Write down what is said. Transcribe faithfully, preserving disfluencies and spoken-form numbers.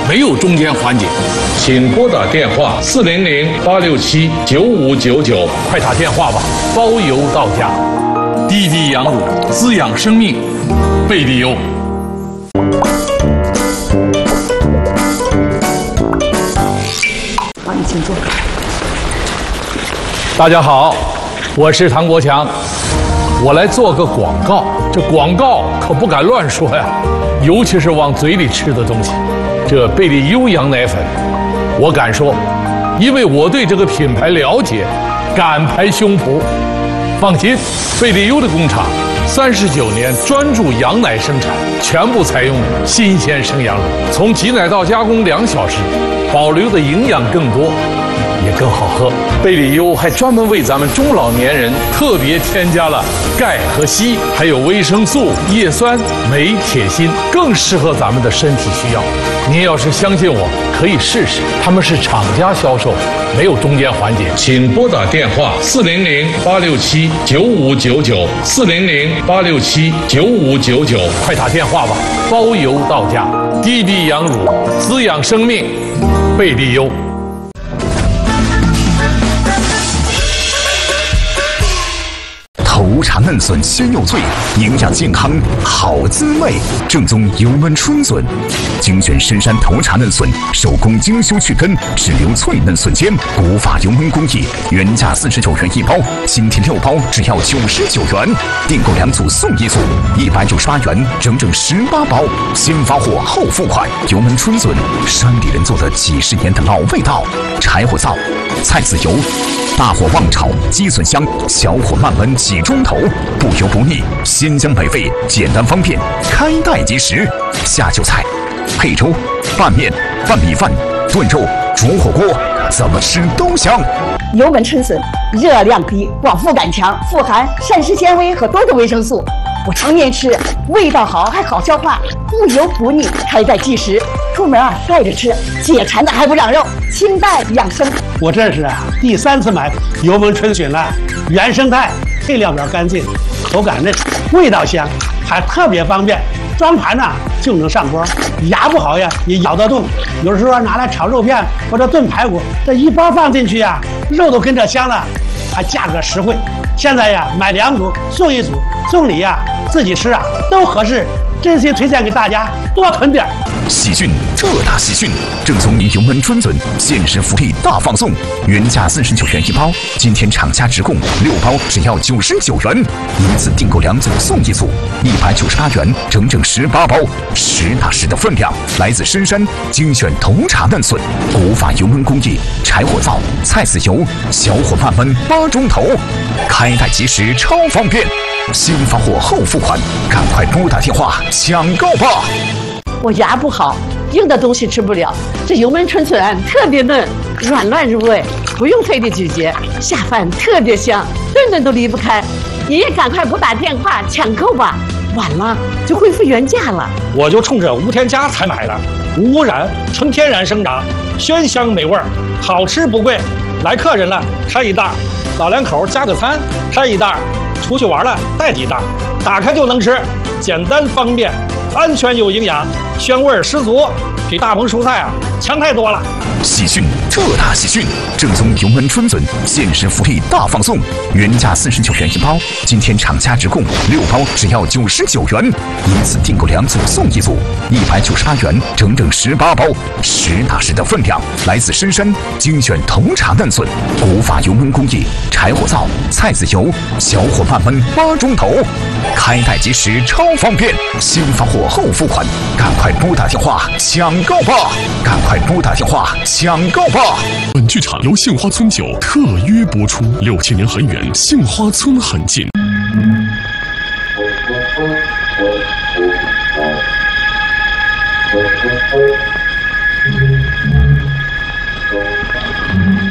没有中间环节。 请拨打电话四零零八六七九五九九， 快打电话吧，包邮到家。滴滴羊乳，滋养生命，贝利优。 好，你请坐。 大家好，我是唐国强，我来做个广告。这广告可不敢乱说呀，尤其是往嘴里吃的东西。这贝利优羊奶粉，我敢说，因为我对这个品牌了解，敢拍胸脯。放心，贝利优的工厂三十九年专注羊奶生产，全部采用新鲜生羊乳，从挤奶到加工两小时，保留的营养更多，也更好喝。贝利优还专门为咱们中老年人特别添加了钙和硒，还有维生素、叶酸、镁、铁、锌，更适合咱们的身体需要。您要是相信我，可以试试。他们是厂家销售，没有中间环节。 请拨打电话四零零八六七九五九九，四零零八六七九五九九， 快打电话吧，包邮到家。滴滴羊乳，滋养生命，贝利优。 头茶嫩笋鲜又脆，营养健康好滋味。正宗油焖春笋，精选深山头茶嫩笋，手工精修去根，只留脆嫩笋尖。古法油焖工艺，原价四十九元一包，今天六包只要九十九元。订购两组送一组，一百九十八元，整整十八包。先发货后付款。油焖春笋，山里人做的几十年的老味道。柴火灶，菜籽油，大火旺炒鸡笋香，小火慢焖几钟头，不油不腻，鲜香美味，简单方便，开袋即食。下酒菜，配粥、拌面、拌米饭、炖肉、煮火锅，怎么吃都香。 油焖春笋热量低，饱腹感强，富含膳食纤维和多种维生素。我常年吃，味道好，还好消化，不油不腻，开袋即食。出门啊带着吃，解馋的还不长肉，清淡养生。 我这是啊第三次买油焖春笋了，原生态，配料表干净，口感嫩，味道香，还特别方便，装盘呢就能上锅。牙不好呀也咬得动，有时候拿来炒肉片或者炖排骨，这一包放进去呀，肉都跟着香了，还价格实惠。现在呀买两组送一组，送礼呀自己吃啊都合适，真心推荐给大家多囤点。 喜讯，特大喜讯！正宗油焖春笋限时福利大放送，原价四十九元一包，今天厂家直供六包只要九十九元，一次订购两组送一组，一百九十八元，整整十八包，实打实的分量。来自深山精选头茶嫩笋，古法油焖工艺，柴火灶，菜籽油，小火慢焖八钟头，开袋即食超方便。先发货后付款，赶快拨打电话抢购吧！ 我牙不好，硬的东西吃不了，这油焖春笋特别嫩，软烂入味，不用费力咀嚼，下饭特别香，顿顿都离不开。你也赶快拨打电话抢购吧，晚了就恢复原价了。 我就冲着无添加才买的，无污染，纯天然生长，鲜香美味，好吃不贵。来客人了拆一袋，老两口加个餐拆一袋，出去玩了带几袋，打开就能吃，简单方便。安全有营养，鲜味十足，比大棚蔬菜啊强太多了。 喜讯，特大喜讯！正宗油焖春笋限时福利大放送，原价四十九元一包，今天厂家直供六包只要九十九元，一次订购两组送一组，一百九十八元，整整十八包，实打实的分量。来自深山精选头茶嫩笋，古法油焖工艺，柴火灶，菜籽油，小火慢焖八钟头，开袋即食超方便。先发货后付款，赶快拨打电话抢购吧！赶快拨打电话抢购吧！ 本剧场由杏花村酒特约播出，六千年很远，杏花村很近。 Thank you.